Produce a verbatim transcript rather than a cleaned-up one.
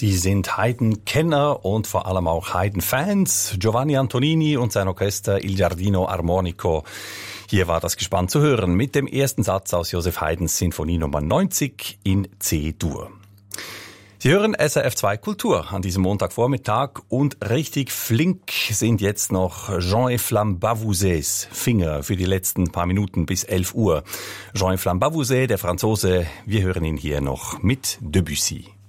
Sie sind Haydn-Kenner und vor allem auch Haydn-Fans. Giovanni Antonini und sein Orchester Il Giardino Armonico. Hier war das gespannt zu hören mit dem ersten Satz aus Joseph Haydns Sinfonie Nummer neunzig in C-Dur. Sie hören S R F zwei Kultur an diesem Montagvormittag und richtig flink sind jetzt noch Jean-Efflam Bavouzets Finger für die letzten paar Minuten bis elf Uhr. Jean-Efflam Bavouzet, der Franzose, wir hören ihn hier noch mit Debussy.